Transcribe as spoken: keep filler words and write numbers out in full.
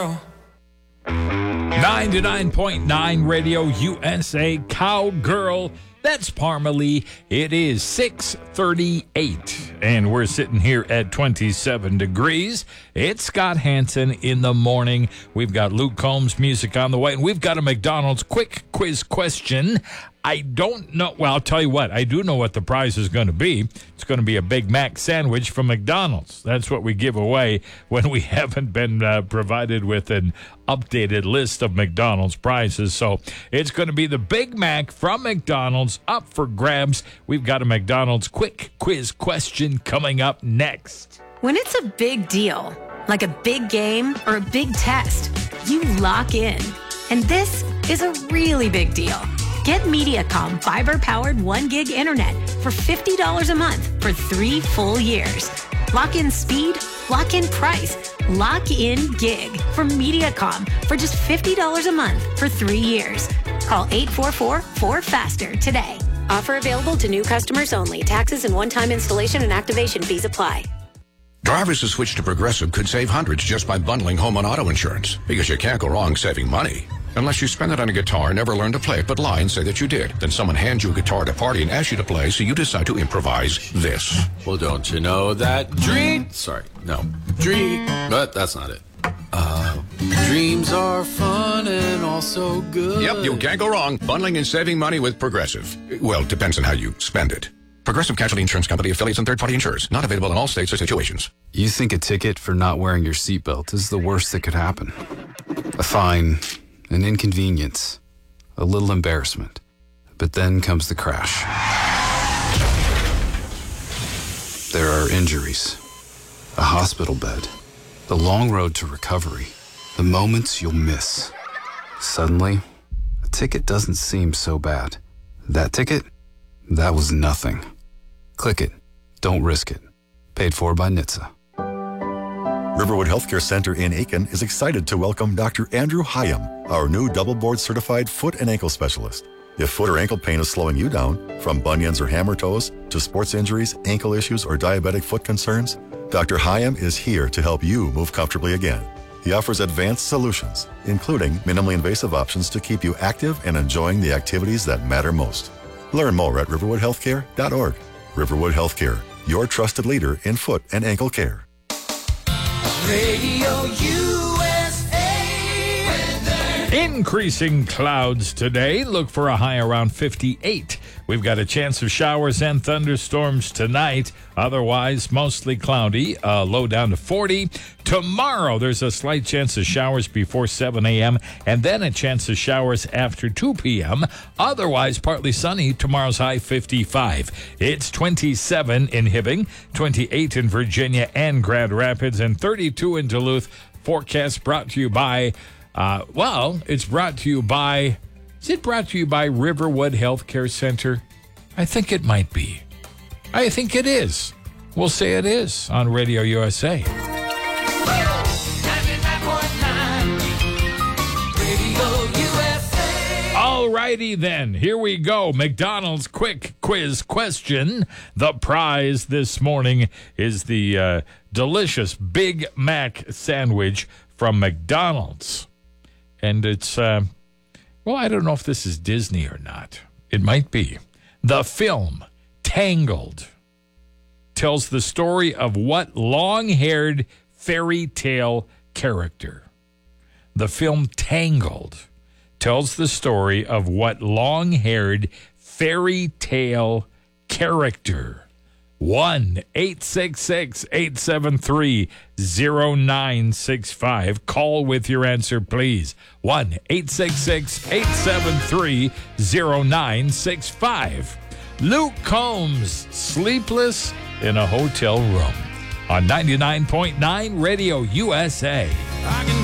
cowgirl. ninety-nine point nine Radio U S A Cowgirl. That's Parmalee. It is six thirty-eight, and we're sitting here at twenty-seven degrees. It's Scott Hansen in the morning. We've got Luke Combs music on the way, and we've got a McDonald's quick quiz question. I don't know. Well, I'll tell you what. I do know what the prize is going to be. It's going to be a Big Mac sandwich from McDonald's. That's what we give away when we haven't been uh, provided with an updated list of McDonald's prizes. So it's going to be the Big Mac from McDonald's up for grabs. We've got a McDonald's quick quiz question coming up next. When it's a big deal, like a big game or a big test, you lock in. And this is a really big deal. Get MediaCom fiber-powered one gig internet for fifty dollars a month for three full years. Lock in speed, lock in price, lock in gig from MediaCom for just fifty dollars a month for three years. Call eight four four, four faster today. Offer available to new customers only. Taxes and one-time installation and activation fees apply. Drivers who switch to Progressive could save hundreds just by bundling home and auto insurance, because you can't go wrong saving money. Unless you spend it on a guitar, never learn to play it, but lie and say that you did. Then someone hands you a guitar at a party and asks you to play, so you decide to improvise this. Well, don't you know that dream... Sorry, no. Dream... But that's not it. Uh, dreams are fun and also good. Yep, you can't go wrong. Bundling and saving money with Progressive. Well, it depends on how you spend it. Progressive Casualty Insurance Company, affiliates, and third-party insurers. Not available in all states or situations. You think a ticket for not wearing your seatbelt is the worst that could happen. A fine... an inconvenience, a little embarrassment. But then comes the crash. There are injuries, a hospital bed, the long road to recovery, the moments you'll miss. Suddenly, a ticket doesn't seem so bad. That ticket? That was nothing. Click it. Don't risk it. Paid for by N H T S A. Riverwood Healthcare Center in Aiken is excited to welcome Doctor Andrew Hyam, our new double board certified foot and ankle specialist. If foot or ankle pain is slowing you down, from bunions or hammer toes to sports injuries, ankle issues, or diabetic foot concerns, Doctor Hyam is here to help you move comfortably again. He offers advanced solutions, including minimally invasive options to keep you active and enjoying the activities that matter most. Learn more at riverwood healthcare dot org. Riverwood Healthcare, your trusted leader in foot and ankle care. Radio U S A weather. Increasing clouds today. Look for a high around fifty-eight. We've got a chance of showers and thunderstorms tonight. Otherwise, mostly cloudy. Uh, low down to forty. Tomorrow, there's a slight chance of showers before seven a.m. and then a chance of showers after two p.m. Otherwise, partly sunny. Tomorrow's high fifty-five. It's twenty-seven in Hibbing, twenty-eight in Virginia and Grand Rapids, and thirty-two in Duluth. Forecast brought to you by, uh, well, it's brought to you by, is it brought to you by Riverwood Healthcare Center? I think it might be. I think it is. We'll say it is on Radio U S A. All righty then, here we go. McDonald's quick quiz question. The prize this morning is the uh, delicious Big Mac sandwich from McDonald's. And it's, uh, well, I don't know if this is Disney or not. It might be. The film Tangled tells the story of what long-haired fairy tale character? The film Tangled tells the story of what long-haired fairy tale character? one eight six six, eight seven three, zero nine six five. Call with your answer, please. one eight six six, eight seven three, zero nine six five. Luke Combs, Sleepless in a Hotel Room on ninety-nine point nine Radio U S A. I can